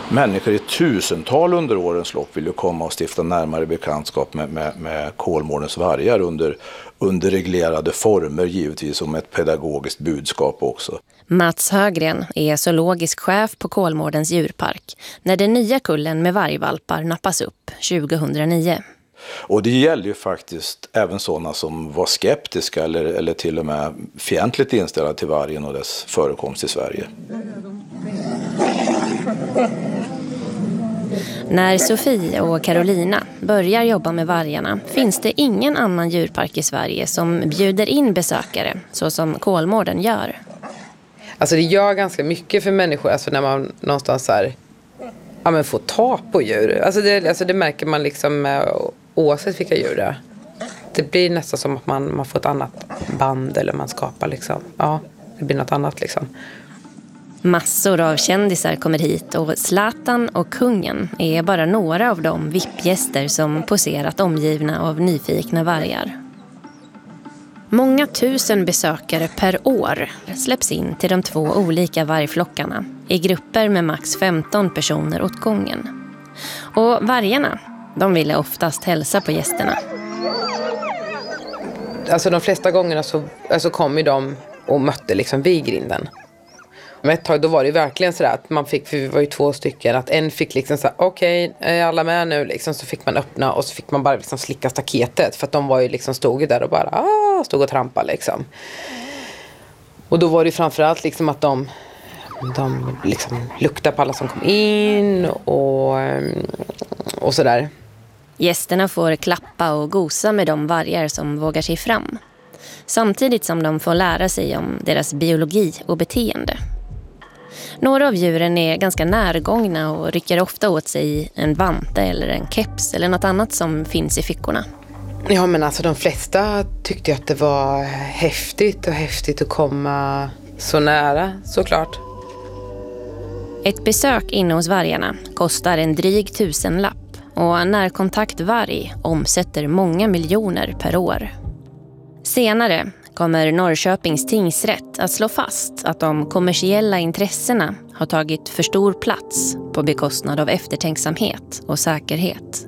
Människor i tusental under årens lopp vill ju komma och stifta närmare bekantskap med Kolmårdens vargar under reglerade former, givetvis som ett pedagogiskt budskap också. Mats Högren är zoologisk chef på Kolmårdens djurpark när den nya kullen med vargvalpar nappas upp 2009. Och det gäller ju faktiskt även sådana som var skeptiska eller till och med fientligt inställda till vargen och dess förekomst i Sverige. När Sofie och Carolina börjar jobba med vargarna finns det ingen annan djurpark i Sverige som bjuder in besökare så som Kolmården gör. Alltså det gör ganska mycket för människor, alltså när man någonstans så här, ja, men får ta på djur. Alltså det märker man liksom oavsett vilka djur det är. Det blir nästan som att man får ett annat band eller man skapar liksom. Ja, det blir något annat liksom. Massor av kändisar kommer hit och Zlatan och kungen är bara några av de VIP-gäster som poserat omgivna av nyfikna vargar. Många tusen besökare per år släpps in till de 2 olika vargflockarna i grupper med max 15 personer åt gången. Och vargarna, de ville oftast hälsa på gästerna. Alltså de flesta gångerna så kom ju de och mötte liksom vid grinden. Men ett tag då var det verkligen så att man fick, för vi var ju 2 stycken, att en fick liksom så här, okej, är alla med nu liksom, så fick man öppna och så fick man bara liksom slicka staketet för att de var ju liksom stod där och bara stod och trampade liksom. Och då var det framförallt liksom att de liksom luktade på alla som kom in och sådär. Gästerna får klappa och gosa med de vargar som vågar sig fram. Samtidigt som de får lära sig om deras biologi och beteende. Några av djuren är ganska närgångna och rycker ofta åt sig en vante eller en keps eller något annat som finns i fickorna. Ja, men alltså de flesta tyckte att det var häftigt att komma så nära, såklart. Ett besök inne hos vargarna kostar en dryg 1000-lapp och närkontakt varg omsätter många miljoner per år. Senare kommer Norrköpings tingsrätt att slå fast att de kommersiella intressena har tagit för stor plats på bekostnad av eftertänksamhet och säkerhet.